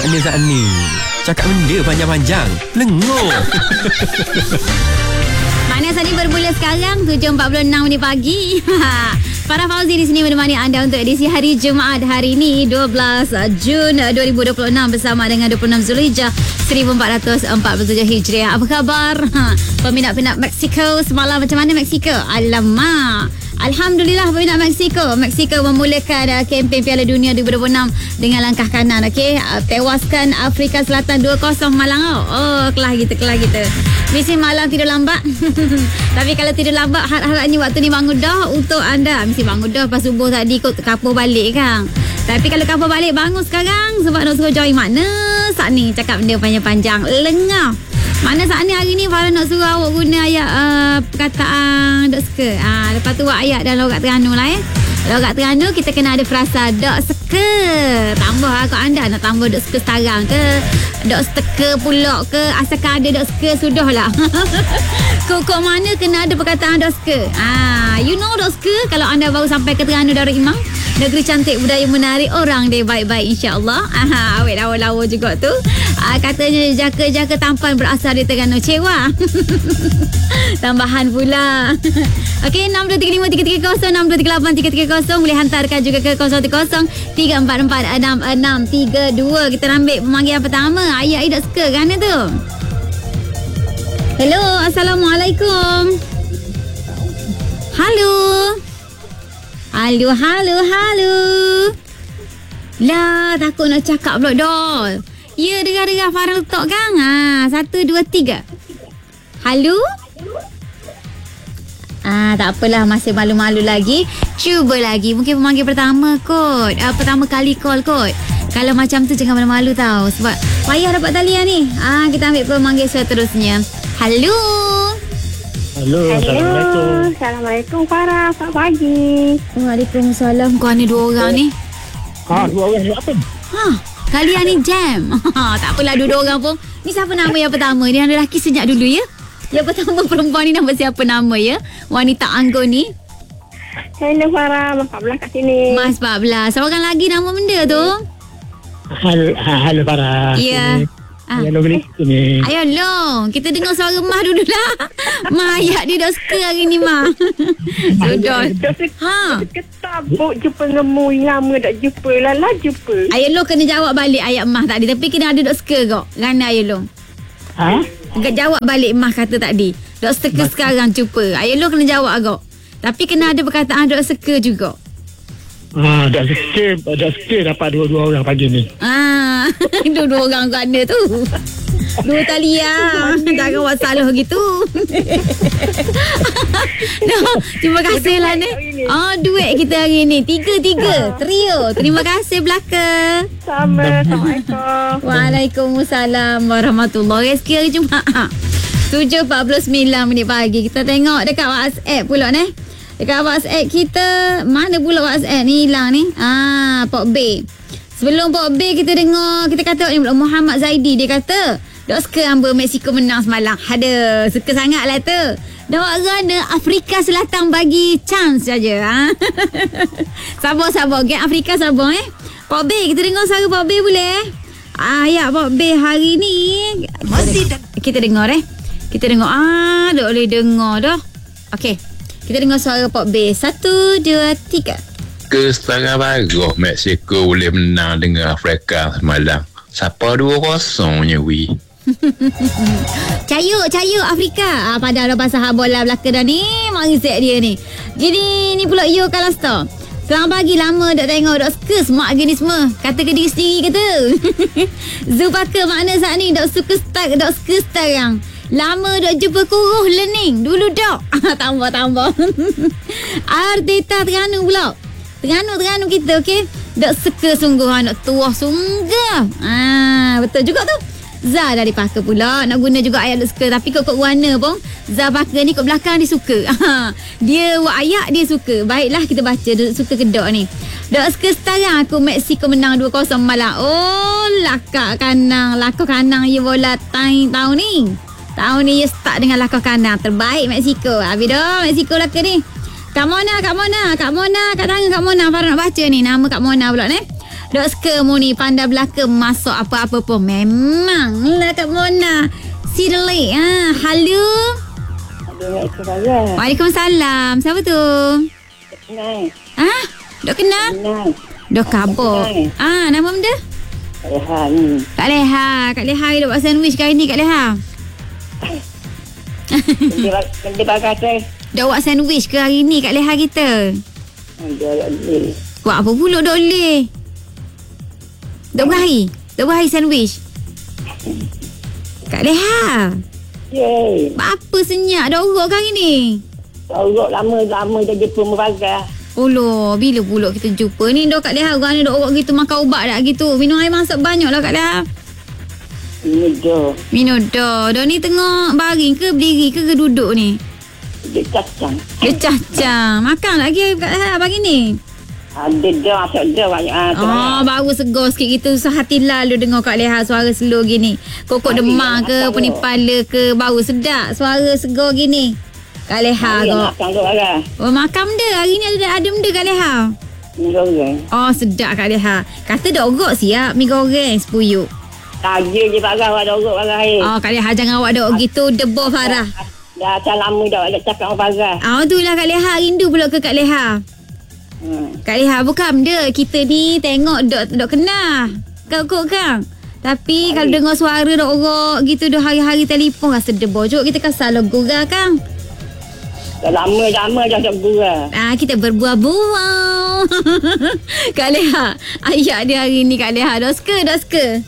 makna saat ni. Cakap benda panjang-panjang, lengur. Makna saat ni bermula sekarang 7.46 minit pagi. Farah Fauzi di sini menemani anda untuk edisi hari Jumaat hari ini 12 Jun 2026 bersama dengan 26 Zulhijjah 1447 Hijriah. Apa khabar? Peminat-peminat Mexico semalam macam mana Mexico? Alamak. Alhamdulillah peminat Mexico memulakan kempen Piala Dunia 2026 dengan langkah kanan. Okey, tewaskan Afrika Selatan 2-0 malang. Kelah kita. Mesti malam tidur lambat. Tapi kalau tidur lambat, harap-harapnya waktu ni bangun dah untuk anda. Mesti bangun dah pas subuh tadi kot kapur balik kan. Tapi kalau kapur balik bangun sekarang sebab nak suruh join makna saat ni cakap benda panjang-panjang lengah. Mana saat ni hari ni Farah nak suruh awak guna ayat perkataan dok suka. Lepas tu buat ayat dalam logat Terengganu lah Logat Terengganu kita kena ada frasa dok suka. Tambah lah kalau anda nak tambah dok suka sekarang ke, dok suka pulak ke, asalkan ada dok suka sudahlah. Kok mana kena ada perkataan dok suka. You know dok suka kalau anda baru sampai ke Terengganu Darul Imam. Negeri cantik, budaya menarik, orang dia baik-baik insya-Allah. Awet lawa-lawa juga tu. Katanya jaka-jaka tampan berasal dari Terengganu Cewa. Tambahan pula. Okey, 6235-330, 6238-330. Boleh hantarkan juga ke 010-344-6632. Kita ambil pemanggilan pertama. Ayat tak suka kan tu? Hello, Assalamualaikum. Halo. Lah, takut nak cakap pula dol. Ya, dengar Farah letak kan? 1, 2, 3. Halo? Tak apalah, masih malu-malu lagi. Cuba lagi. Mungkin pemanggil pertama kot. Pertama kali call kot. Kalau macam tu jangan malu-malu tau. Sebab payah dapat talian ni. Kita ambil pemanggil seterusnya. Halo? Assalamualaikum Farah. Selamat pagi. Waalaikumsalam. Kau ni 2 orang ni. 2 orang ni apa? Kalian ni jam. Tak apalah 2 orang pun. Ni siapa nama yang pertama? Ni anak lelaki sejak dulu ya. Yang pertama perempuan ni nama siapa nama ya? Wanita Anggun ni. Hello Farah, Mas 14 kat sini. Mas 14. Seorang lagi nama benda tu? Halo Farah. Ya. Hello ni. Ayo long. Kita dengar suara Mah dulu lah. Mah ayat dia dah suka hari ni Mah. Sudah. Ketabuk jumpa ngemu lama tak jumpa. Lala jumpa. Ayo long kena jawab balik ayat Mah tadi. Tapi kena ada dok suka kok. Rana ayo long. Jawab balik Mah kata tadi. Dok suka sekarang jumpa. Ayo long kena jawab kok. Tapi kena ada perkataan dok suka juga. Dah sikit dapat 2 orang pagi ni. 2 orang kat anda tu. 2 talian. Jangan buat salah gitu. Terima kasih lah ni. Duit kita hari ni 3 trio. Terima kasih belaka. Sama. Assalamualaikum. Waalaikumsalam warahmatullahi. Rezeki hari Jumaat 7.49 minit pagi. Kita tengok dekat WhatsApp pula ni. Dekat WhatsApp kita, mana pula WhatsApp ni hilang ni? Pok B. Sebelum Pok B kita dengar, kita kata ni pula Muhammad Zaidi. Dia kata, dok suka hamba Mexico menang semalam. Ada, suka sangat lah tu. Dok rana Afrika Selatan bagi chance saja. Sabar. Geng Afrika sabar Pok B, kita dengar suara Pok B boleh? Ya Pok B hari ni. Kita dengar Kita dengar. Dok boleh dengar dah. Okey. Kita dengar suara Pok B. 1, 2, 3. Kesetengah bagus Mexico boleh menang dengan Afrika semalam. Siapa 2-0 wi. Cayu Afrika. Padahal pasal bola belaka dah ni. Mangsek dia ni. Jadi ni pula you Kalasta. Selamat pagi, lama dok tengok dok suka semak gini semua. Kata ke diri sendiri kata. Zupaka makna saat ni dok suka sekarang. Lama dok jumpa kuruh learning. Dulu dok. Tambah. Arteta Terengganu pula. Terengganu kita okey. Dok suka sungguh dok tuah sungguh. Betul juga tu. Zah dari Paka pula. Nak guna juga ayat dok suka. Tapi kok warna pun Zah Paka ni kat belakang dia suka. Dia buat ayat dia suka. Baiklah kita baca. Dok suka kedok ni. Dok suka sekarang aku Mexico menang 2-0 malam. Lakak kanang ye bola tahun ni. Tahun ni start dengan lakah kanan. Terbaik Mexico. Habis dah Mexico lakah ni. Kak Mona. Kat tangan Kak Mona. Farah nak baca ni. Nama Kak Mona pula ni. Dok suka mu ni pandai belaka masak apa-apa pun. Memanglah Kak Mona. Sirlik. Halo. Waalaikumsalam. Siapa tu? Kenal. Dok kenal? Kenal. Dok kabur. Nama benda? Kak Leha. Kak Leha duk buat sandwich kali ni Kak Leha. Dia pakai. Dok buat sandwich ke hari ni Kak Leha kita? Buat apa pula dok boleh? Dok berhari sandwich. Kak Leha. Buat apa senyap? Dah urut ke hari ni? Dah urut lama dah jumpa berbagai. Oloh, bila pula kita jumpa ni? Dok Kak Leha orang ni dok urut gitu, makan ubat tak gitu? Minum air masak banyak lah Kak Leha. Minum dah. Dah ni tengah baring ke berdiri ke duduk ni? Dia cacang. Makan lagi Kak Leha pagi ni? Ada dah, masak dah banyak. Baru segar sikit gitu. Sehati lalu dengar Kak Leha suara slow gini. Kokok demam ke, pening kepala ke, baru sedap suara segar gini. Kak Leha kau. Makan benda. Hari ni ada benda Kak Leha. Mi goreng. Sedap Kak Leha. Kata dah urut siap mi goreng sepuyuk. Saja je Farah ada urut Farah air. Kak Leha jangan awak dah gitu debor Farah. Dah lama dah nak cakap dengan Farah. Itulah Kak Leha rindu pula ke Kak Leha. Kak Leha bukan benda. Kita ni tengok dok kenal kau kan. Tapi kalau dengar suara dok urut gitu dah hari-hari telefon rasa debor. Jom kita kasar logo kan. Dah lama dah gurau. Kita berbual-bual. Kak Leha, ayat dia hari ni Kak Leha. Dah suka? Dah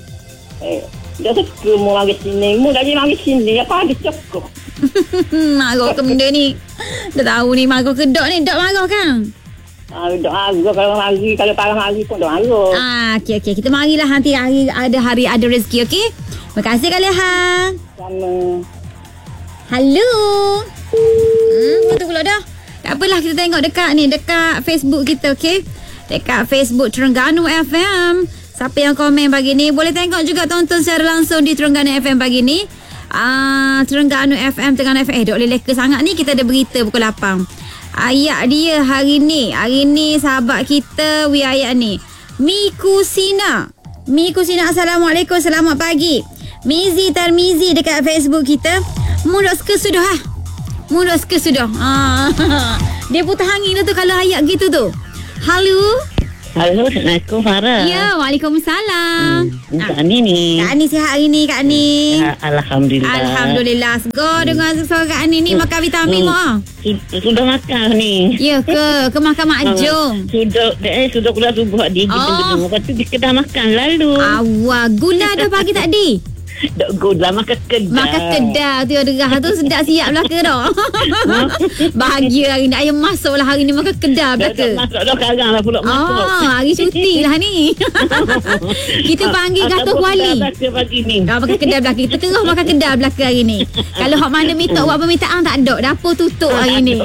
suka mu mari sini. Mu dah mari sini. Apa ada cukup. Marah ke benda ni? Dah tahu ni marah ke dok ni. Dok marah kan? Dok marah kalau mari. Kalau Farah mari pun dok marah. Okey. Kita marilah nanti hari ada rezeki, okey? Terima kasih Kak Leha. Sama. Halo. Betul pula dah. Tak apalah, kita tengok dekat Facebook kita, okey? Dekat Facebook Terengganu FM. Siapa yang komen pagi ni, boleh tengok juga tonton secara langsung di Terengganu FM pagi ni. Terengganu FM, Terengganu FM. Dok boleh leka sangat ni, kita ada berita pukul 8. Ayat dia hari ni sahabat kita ayat ni. Mikusina, Assalamualaikum, selamat pagi. Mizi Tarmizi dekat Facebook kita. Mudah suka sudah. Dia putar angin tu kalau ayat gitu tu. Halo, Assalamualaikum Farah. Ya, Waalaikumsalam. Kak Ani Kak Ani sihat hari ni Kak Ani? Alhamdulillah. Segar dengar suara Kak Ani ni. Makan vitamin mak. Sudah makan ni. Ya ke makan Mak Jom? Sudah keluar subuh di gedung. Lepas tu di kedai makan lalu. Awak gula dah pagi tadi? Dok gula makan kedai tu derah tu sedap siap belaka dah. Bahagia hari ni. Ayam masuk lah hari ni makan kedai belaka. Masuk dah sekarang lah pula masuk. Hari cuti lah ni. Kita panggil Gatuh Kuali. Makan kedai belaka. Kita terus makan kedai belaka hari ni. Kalau hak mana minta buat permintaan tak ada. Dapur tutup hari ni.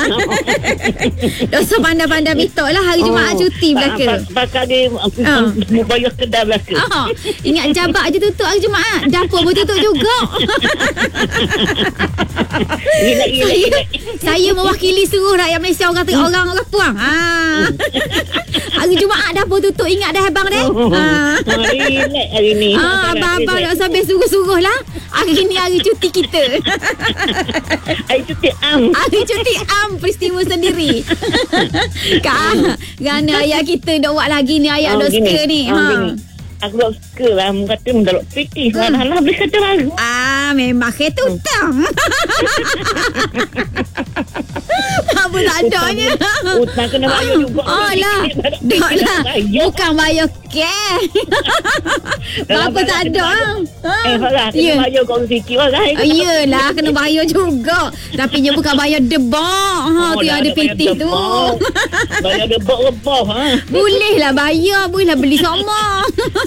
Dosa pandai-pandai minta lah hari Jumaat cuti belaka. Pakai dia bayar kedai belaka. Ingat jabat je tutup hari Jumaat. Dapur pun tutup juga. Saya mewakili seluruh rakyat Malaysia, orang Puang. Hari Jumaat dapur tutup. Ingat dah abang dah. Relax hari ni. Abang nak sampai suruh-suruh lah. Hari ni hari cuti kita. Hari cuti peristiwa sendiri. Kerana ayat kita dah buat lagi ni. Ayat dah suka ni. Aku tak suka lah. Mu kata mu dah pretty. Alah beli kereta baru. Memang kereta hutang. Apa tak adanya. Hutang kena bayar juga. Dok lah. Bukan bayar cash. Apa tak ada. Farah, kena bayar kau sikit lah. Yelah, kena bayar juga. Tapi dia bukan bayar debak. Tu yang ada PT tu. Bayar debak rebah. Boleh lah bayar. Boleh lah beli sama.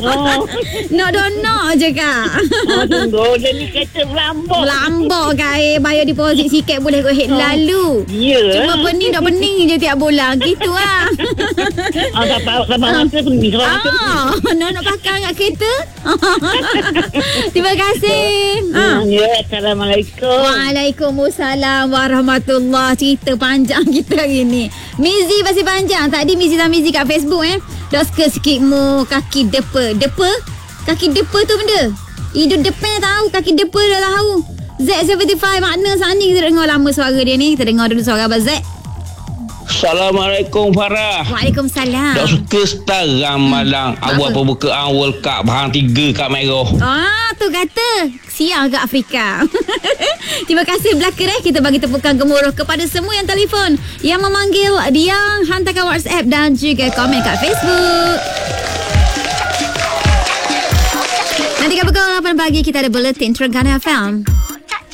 Nak je Kak. Tunggu. Dia ni kereta Melambak Kak. Bayar deposit sikit boleh go head lalu. Ya. Cuma pening je tiap bulan. Gitu lah. Sampai masa pening. Nak pakai kat kereta. Terima kasih. Ya, Assalamualaikum. Waalaikumsalam warahmatullahi. Cerita panjang kita hari ni. Mizi masih panjang. Tadi Mizi dan Mizi kat Facebook Dok suka sikit mu kaki depa. Kaki depa tu benda. Hidup depan tahu, kaki depa dah tahu. Z75 makna saat ni kita dengar lama suara dia ni. Kita dengar dulu suara Abang Z. Assalamualaikum Farah. Waalaikumsalam. Tak suka setarang malang awal pembukaan World Cup Bahang 3 kat Merah. Tu kata siang kat Afrika. Terima kasih belakang kita bagi tepukan gemuruh kepada semua yang telefon, yang memanggil, yang hantarkan WhatsApp dan juga komen kat Facebook. Nanti kat pukul 8 pagi kita ada Bulletin Terengganu FM.